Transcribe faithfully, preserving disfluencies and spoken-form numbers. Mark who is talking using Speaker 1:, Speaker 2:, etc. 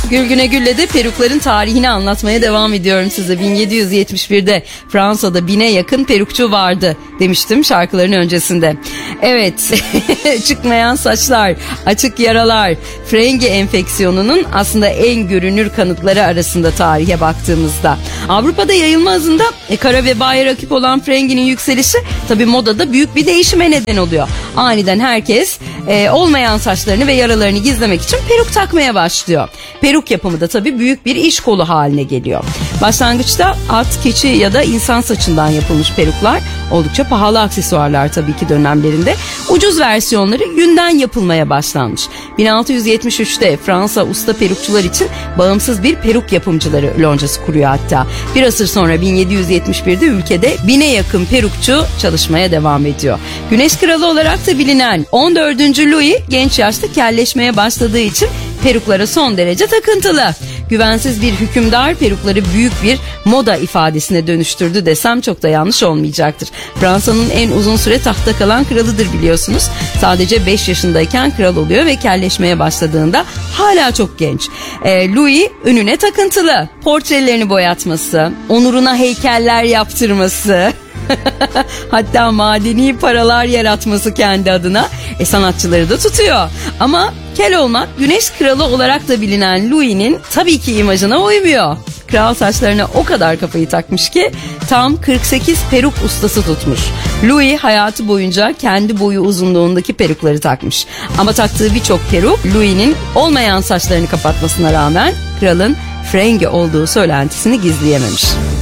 Speaker 1: Gülgüne Gül'le de perukların tarihini anlatmaya devam ediyorum size. bin yedi yüz yetmiş birde Fransa'da bine yakın perukçu vardı demiştim şarkıların öncesinde. Evet, çıkmayan saçlar, açık yaralar, frengi enfeksiyonunun aslında en görünür kanıtları arasında tarihe baktığımızda. Avrupa'da yayılma hızında e, kara vebaya rakip olan frenginin yükselişi tabii modada büyük bir değişime neden oluyor. Aniden herkes e, olmayan saçlarını ve yaralarını gizlemek için peruk takmaya başlıyor. Peruk yapımı da tabii büyük bir iş kolu haline geliyor. Başlangıçta at, keçi ya da insan saçından yapılmış peruklar oldukça pahalı aksesuarlar tabii ki dönemlerinde. Ucuz versiyonları yünden yapılmaya başlanmış. bin altı yüz yetmiş üçte Fransa usta perukçular için bağımsız bir peruk yapımcıları loncası kuruyor hatta. Bir asır sonra bin yedi yüz yetmiş birde ülkede bine yakın perukçu çalışmaya devam ediyor. Güneş Kralı olarak da bilinen on dördüncü Louis genç yaşta kelleşmeye başladığı için peruklara son derece takıntılı. Güvensiz bir hükümdar perukları büyük bir moda ifadesine dönüştürdü desem çok da yanlış olmayacaktır. Fransa'nın en uzun süre tahtta kalan kralıdır biliyorsunuz. Sadece beş yaşındayken kral oluyor ve kelleşmeye başladığında hala çok genç. Ee, Louis önüne takıntılı. Portrelerini boyatması, onuruna heykeller yaptırması... hatta madeni paralar yaratması kendi adına e, sanatçıları da tutuyor. Ama kel olmak Güneş Kralı olarak da bilinen Louis'nin tabii ki imajına uymuyor. Kral saçlarına o kadar kafayı takmış ki tam kırk sekiz peruk ustası tutmuş. Louis hayatı boyunca kendi boyu uzunluğundaki perukları takmış. Ama taktığı birçok peruk Louis'nin olmayan saçlarını kapatmasına rağmen kralın frengi olduğu söylentisini gizleyememiş.